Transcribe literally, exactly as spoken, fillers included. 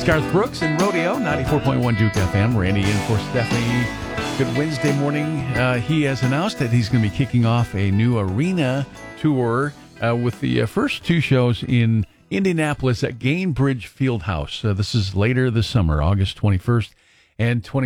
Garth Brooks and Rodeo, ninety-four point one Duke F M. Randy in for Stephanie. Good Wednesday morning. Uh, he has announced that he's going to be kicking off a new arena tour uh, with the uh, first two shows in Indianapolis at Gainbridge Fieldhouse. Uh, this is later this summer, August twenty-first and twenty.